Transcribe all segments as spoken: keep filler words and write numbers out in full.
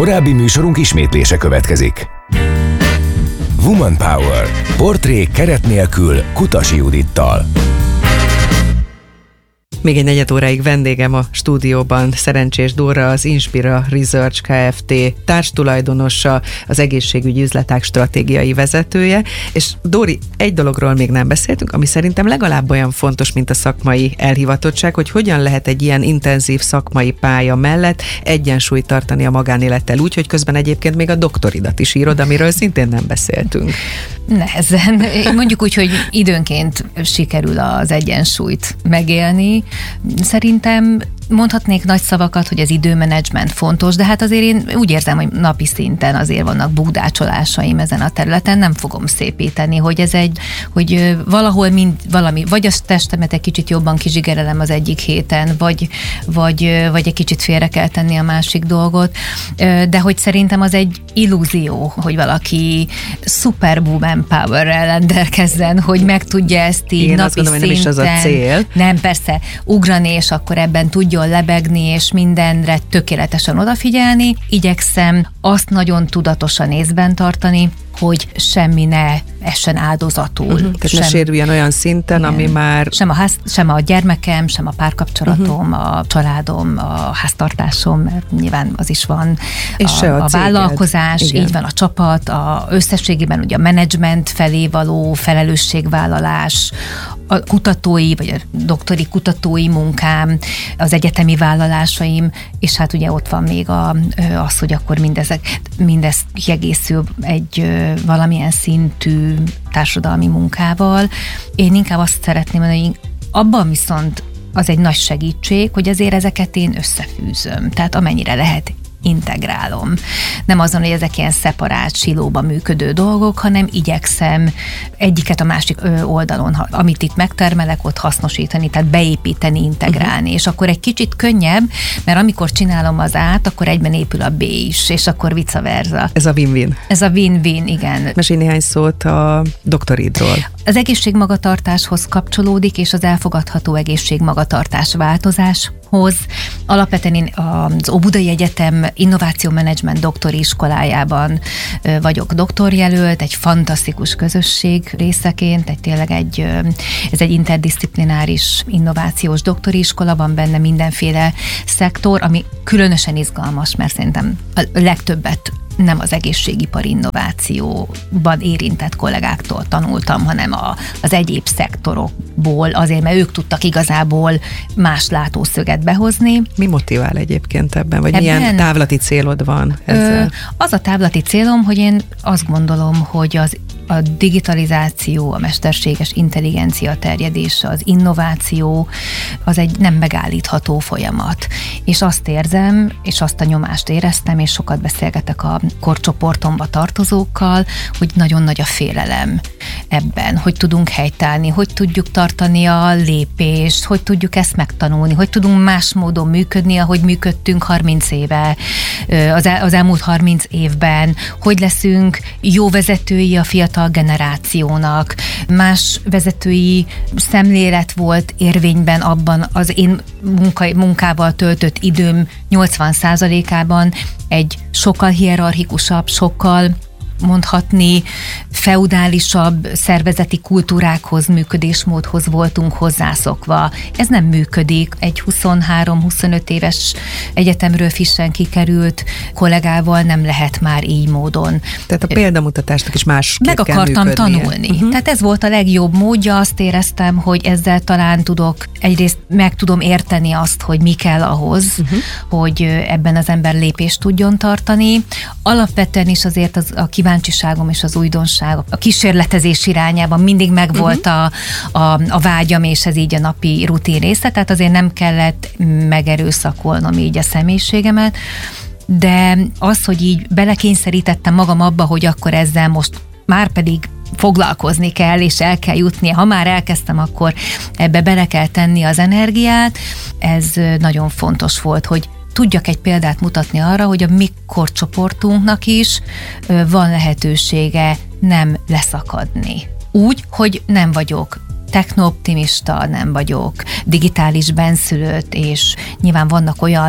Korábbi műsorunk ismétlése következik. Woman Power. Portré keret nélkül Kutasi Judittal. Még egy negyed óráig vendégem a stúdióban Szerencsés Dóra, az Inspira Research Kft. Társtulajdonosa, az egészségügyi üzletág stratégiai vezetője, és Dóri, egy dologról még nem beszéltünk, ami szerintem legalább olyan fontos, mint a szakmai elhivatottság, hogy hogyan lehet egy ilyen intenzív szakmai pálya mellett egyensúlyt tartani a magánélettel úgy, hogy közben egyébként még a doktoridat is írod, amiről szintén nem beszéltünk. Nehezen. Mondjuk úgy, hogy időnként sikerül az egyensúlyt megélni. Szerintem mondhatnék nagy szavakat, hogy az időmenedzsment fontos, de hát azért én úgy érzem, hogy napi szinten azért vannak bukdácsolásaim ezen a területen, nem fogom szépíteni, hogy ez egy, hogy valahol mind valami, vagy a testemet egy kicsit jobban kizsigerelem az egyik héten, vagy, vagy, vagy egy kicsit félre kell tenni a másik dolgot, de hogy szerintem az egy illúzió, hogy valaki superwoman powerrel rendelkezzen, hogy meg tudja ezt így én napi azt gondolom, szinten. Nem is az a cél. Nem, persze, ugrani, és akkor ebben tudjon lebegni, és mindenre tökéletesen odafigyelni. Igyekszem azt nagyon tudatosan észben tartani, hogy semmi ne essen áldozatul. Uh-huh. Tehát sem, ne sérüljen olyan szinten, igen, ami már... Sem a, ház, sem a gyermekem, sem a párkapcsolatom, uh-huh. a családom, a háztartásom, mert nyilván az is van. És a, se a, a vállalkozás, igen. Így van, a csapat, a összességében ugye a menedzsment felé való felelősségvállalás, a kutatói, vagy a doktori kutatói munkám, az egyetemi vállalásaim, és hát ugye ott van még a, az, hogy akkor mindezek, mindez kiegészül egy valamilyen szintű társadalmi munkával. Én inkább azt szeretném mondani, hogy abban viszont az egy nagy segítség, hogy azért ezeket én összefűzöm. Tehát amennyire lehet, integrálom. Nem azon, hogy ezek ilyen szeparált, silóban működő dolgok, hanem igyekszem egyiket a másik oldalon, amit itt megtermelek, ott hasznosítani, tehát beépíteni, integrálni, uh-huh. és akkor egy kicsit könnyebb, mert amikor csinálom az át, akkor egyben épül a B is, és akkor vice versa. Ez a win-win. Ez a win-win, igen. Mesélj néhány szót a doktoridról. Az egészségmagatartáshoz kapcsolódik, és az elfogadható egészségmagatartás változáshoz. Alapvetően én az Óbudai Egyetem Innovációmenedzsment doktori iskolájában vagyok doktorjelölt, egy fantasztikus közösség részeként, egy tényleg egy, ez egy interdisziplináris innovációs doktori iskola, van benne mindenféle szektor, ami különösen izgalmas, mert szerintem a legtöbbet nem az egészségipari innovációban érintett kollégáktól tanultam, hanem a, az egyéb szektorokból, azért, mert ők tudtak igazából más látószöget behozni. Mi motivál egyébként ebben? Vagy ebben, milyen távlati célod van ezzel? Ö, az a távlati célom, hogy én azt gondolom, hogy az a digitalizáció, a mesterséges intelligencia terjedése, az innováció, az egy nem megállítható folyamat. És azt érzem, és azt a nyomást éreztem, és sokat beszélgetek a korcsoportomba tartozókkal, hogy nagyon nagy a félelem ebben, hogy tudunk helytállni, hogy tudjuk tartani a lépést, hogy tudjuk ezt megtanulni, hogy tudunk más módon működni, ahogy működtünk harminc éve, az, el, az elmúlt harminc évben, hogy leszünk jó vezetői a fiatal generációnak, más vezetői szemlélet volt érvényben abban az én munka, munkával töltött időm nyolcvan százalékában egy sokkal hierarchikusabb, sokkal mondhatni feudálisabb szervezeti kultúrákhoz, működésmódhoz voltunk hozzászokva. Ez nem működik. Egy huszonhárom-huszonöt éves egyetemről frissen kikerült kollégával nem lehet már így módon. Tehát a példamutatásnak is másképp Meg kell akartam működnie. tanulni. Uh-huh. Tehát ez volt a legjobb módja, azt éreztem, hogy ezzel talán tudok, egyrészt meg tudom érteni azt, hogy mi kell ahhoz, uh-huh. hogy ebben az ember lépést tudjon tartani. Alapvetően is azért az, a kíváncsiságom és az újdonság, a kísérletezés irányában mindig megvolt uh-huh. a, a, a vágyam, és ez így a napi rutin része, tehát azért nem kellett megerőszakolnom így a személyiségemet, de az, hogy így belekényszerítettem magam abba, hogy akkor ezzel most már pedig foglalkozni kell, és el kell jutnia. Ha már elkezdtem, akkor ebbe bele kell tenni az energiát. Ez nagyon fontos volt, hogy tudjak egy példát mutatni arra, hogy a mi korcsoportunknak is van lehetősége nem leszakadni. Úgy, hogy nem vagyok technooptimista, nem vagyok digitális benszülött, és nyilván vannak olyan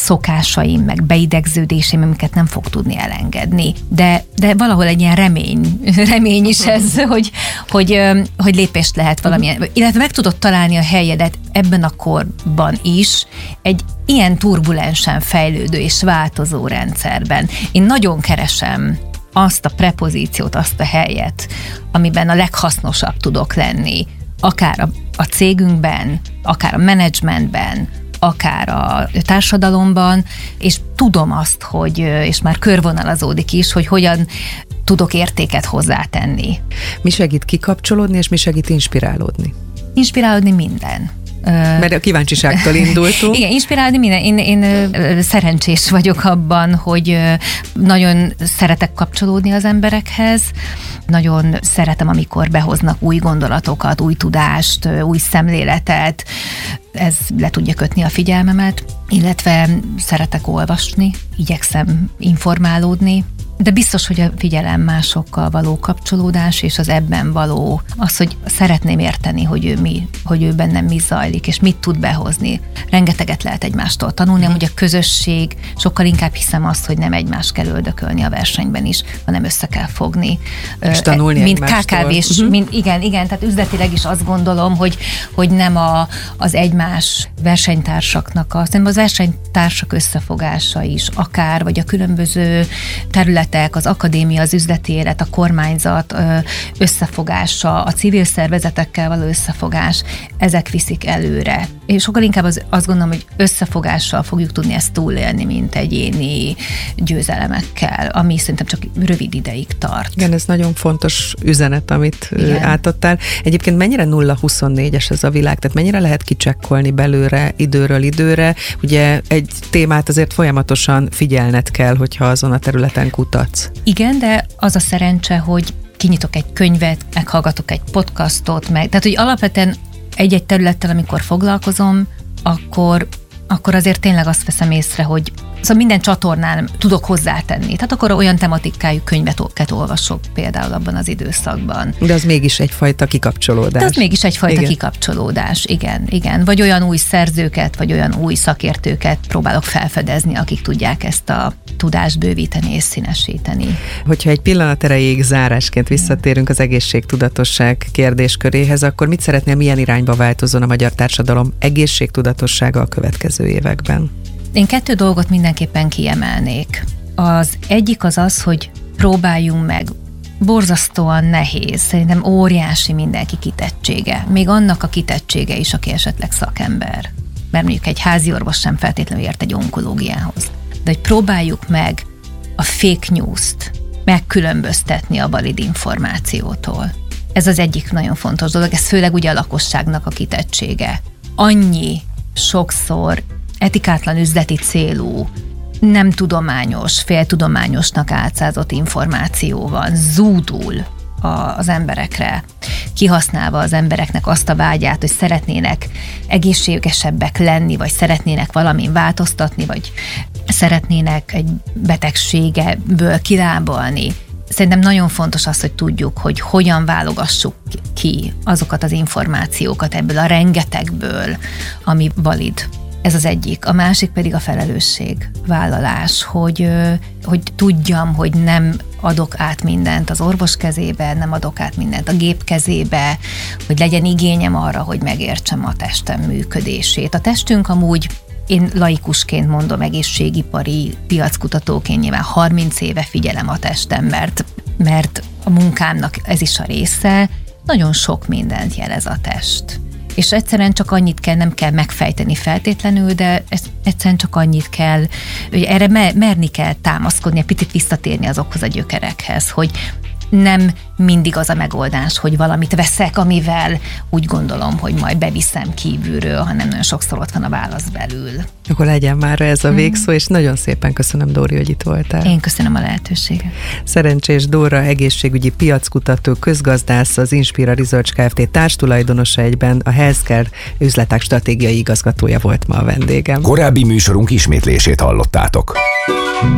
szokásaim, meg beidegződéseim, amiket nem fog tudni elengedni. De, de valahol egy ilyen remény, remény is ez, hogy, hogy, hogy lépést lehet valamilyen, illetve meg tudod találni a helyedet ebben a korban is, egy ilyen turbulensen fejlődő és változó rendszerben. Én nagyon keresem azt a prepozíciót, azt a helyet, amiben a leghasznosabb tudok lenni, akár a, a cégünkben, akár a menedzsmentben, akár a társadalomban, és tudom azt, hogy, és már körvonalazódik is, hogy hogyan tudok értéket hozzátenni. Mi segít kikapcsolódni, és mi segít inspirálódni? Inspirálódni minden. Mert a kíváncsiságtól indultunk. Igen, inspirálni minden. Én, én szerencsés vagyok abban, hogy nagyon szeretek kapcsolódni az emberekhez, nagyon szeretem, amikor behoznak új gondolatokat, új tudást, új szemléletet, ez le tudja kötni a figyelmemet, illetve szeretek olvasni, igyekszem informálódni, de biztos, hogy a figyelem másokkal való kapcsolódás, és az ebben való az, hogy szeretném érteni, hogy ő mi, hogy ő bennem mi zajlik, és mit tud behozni. Rengeteget lehet egymástól tanulni, amúgy a közösség, sokkal inkább hiszem azt, hogy nem egymást kell öldökölni a versenyben is, hanem össze kell fogni. És tanulni mint egymástól. ká ká vés, uh-huh. mint, igen, igen, tehát üzletileg is azt gondolom, hogy, hogy nem a, az egymás versenytársaknak, a, hanem az versenytársak összefogása is, akár, vagy a különböző területek, az akadémia, az üzleti élet, a kormányzat összefogása, a civil szervezetekkel való összefogás, ezek viszik előre. És sokkal inkább az, azt gondolom, hogy összefogással fogjuk tudni ezt túlélni, mint egyéni győzelemekkel, ami szerintem csak rövid ideig tart. Igen, ez nagyon fontos üzenet, amit Igen. átadtál. Egyébként mennyire nulla huszonnégyes ez a világ, tehát mennyire lehet kicsekkolni belőle időről időre? Ugye egy témát azért folyamatosan figyelned kell, hogyha azon a területen kutatsz. Igen, de az a szerencse, hogy kinyitok egy könyvet, meghallgatok egy podcastot, meg, tehát hogy alapvetően egy-egy területtel, amikor foglalkozom, akkor, akkor azért tényleg azt veszem észre, hogy szóval minden csatornán tudok hozzátenni. Tehát akkor olyan tematikájú könyveket olvasok például abban az időszakban. De az mégis egyfajta kikapcsolódás. De az mégis egyfajta igen. kikapcsolódás, igen, igen. Vagy olyan új szerzőket, vagy olyan új szakértőket próbálok felfedezni, akik tudják ezt a tudást bővíteni és színesíteni. Hogyha egy pillanat erejéig zárásként visszatérünk az egészségtudatosság kérdésköréhez, akkor mit szeretnél, milyen irányba változzon a magyar társadalom egészségtudatossága a következő években? Én kettő dolgot mindenképpen kiemelnék. Az egyik az az, hogy próbáljunk meg, borzasztóan nehéz, szerintem óriási mindenki kitettsége. Még annak a kitettsége is, aki esetleg szakember. Mert mondjuk egy házi orvos sem feltétlenül ért egy onkológiához. De hogy próbáljuk meg a fake news-t megkülönböztetni a valid információtól. Ez az egyik nagyon fontos dolog, ez főleg ugye a lakosságnak a kitettsége. Annyi sokszor etikátlan üzleti célú, nem tudományos, féltudományosnak álcázott információ van, zúdul az emberekre, kihasználva az embereknek azt a vágyát, hogy szeretnének egészségesebbek lenni, vagy szeretnének valamin változtatni, vagy szeretnének egy betegségeből kilábalni. Szerintem nagyon fontos az, hogy tudjuk, hogy hogyan válogassuk ki azokat az információkat ebből a rengetegből, ami valid. Ez az egyik. A másik pedig a felelősségvállalás, hogy, hogy tudjam, hogy nem adok át mindent az orvos kezébe, nem adok át mindent a gép kezébe, hogy legyen igényem arra, hogy megértsem a testem működését. A testünk amúgy, én laikusként mondom, egészségipari piackutatóként nyilván harminc éve figyelem a testem, mert, mert a munkámnak ez is a része, nagyon sok mindent jelez a test. És egyszerűen csak annyit kell, nem kell megfejteni feltétlenül, de egyszerűen csak annyit kell, hogy erre merni kell támaszkodni, egy picit visszatérni azokhoz a gyökerekhez, hogy nem mindig az a megoldás, hogy valamit veszek, amivel úgy gondolom, hogy majd beviszem kívülről, hanem nagyon sokszor ott van a válasz belül. Akkor legyen már ez a végszó, és nagyon szépen köszönöm, Dóri, hogy itt voltál. Én köszönöm a lehetőséget. Szerencsés Dóra, egészségügyi piackutató, közgazdász, az Inspira Research Kft. Társtulajdonosa, egyben a Healthcare üzletek stratégiai igazgatója volt ma a vendégem. Korábbi műsorunk ismétlését hallottátok.